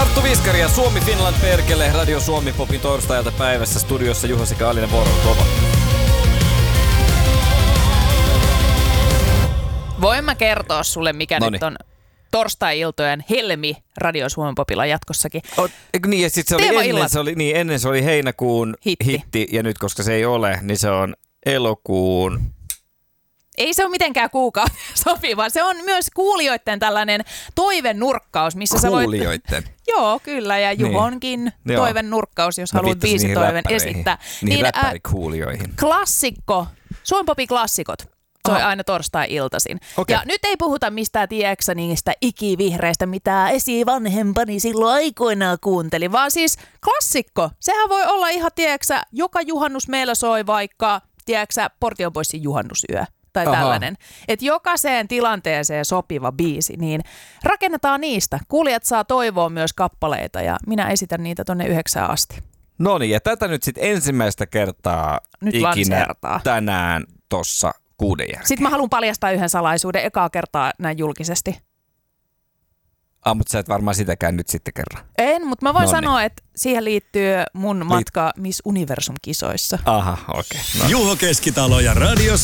Arttu Viskari ja Suomi Finland perkele. Radio Suomi Popin torstailta päivässä studiossa Juho sekä Alinen Vuoro kova. Voin mä kertoa sulle, mikä nyt on torstai-iltojen helmi Radio Suomen Popilla jatkossakin. Niin, ja sit ennen se oli heinäkuun hitti, ja nyt koska se ei ole, niin se on elokuun. Ei se ole mitenkään kuukauden sopiva. Se on myös kuulijoiden tällainen toivennurkkaus, missä kuulijoiden? Joo, kyllä, ja Juhonkin toivennurkkaus, jos haluat biisitoiven esittää. Niin räppärikuulijoihin. Klassikko, Suomen Popin klassikot. Soi aina torstai-iltaisin. Okay. Ja nyt ei puhuta mistään, tiedäksä, niistä ikivihreistä, mitä esivanhempani silloin aikoinaan kuunteli, vaan siis klassikko. Sehän voi olla ihan, tiedäksä, joka juhannus meillä soi vaikka, tiedäksä, Portion Boysin juhannusyö tai tällainen. Että jokaiseen tilanteeseen sopiva biisi, niin rakennetaan niistä. Kuulijat saa toivoa myös kappaleita ja minä esitän niitä tonne 9 asti. No niin, ja tätä nyt sitten ensimmäistä kertaa nyt ikinä lanseerataan tänään tossa 6 jälkeen. Sitten mä haluan paljastaa yhden salaisuuden ekaa kertaa näin julkisesti. Mutta sä et varmaan sitäkään nyt sitten kerran. En, mutta mä voin sanoa, että siihen liittyy mun matka Miss Universum-kisoissa. Aha, okei. Juho Keskitalo ja Radio